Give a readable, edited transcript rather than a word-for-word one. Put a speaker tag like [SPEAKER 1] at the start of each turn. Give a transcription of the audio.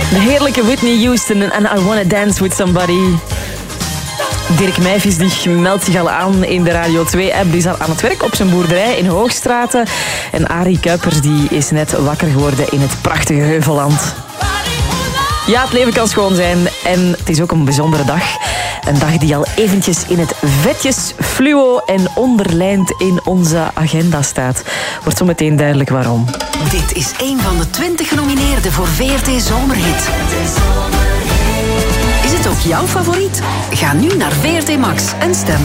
[SPEAKER 1] De heerlijke Whitney Houston en I Wanna Dance With Somebody. Dirk Meijfjes die meldt zich al aan in de Radio 2-app. Die is al aan het werk op zijn boerderij in Hoogstraten. En Arie Kuipers die is net wakker geworden in het prachtige Heuvelland. Ja, het leven kan schoon zijn. En het is ook een bijzondere dag. Een dag die al eventjes in het vetjes fluo en onderlijnd in onze agenda staat. Wordt zo meteen duidelijk waarom.
[SPEAKER 2] Dit is een van de 20 genomineerden voor VRT Zomerhit. Is het ook jouw favoriet? Ga nu naar VRT Max en stem.